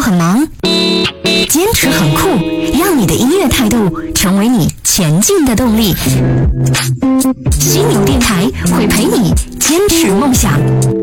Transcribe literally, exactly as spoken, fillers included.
很忙？坚持很酷，让你的音乐态度成为你前进的动力。犀牛电台会陪你坚持梦想。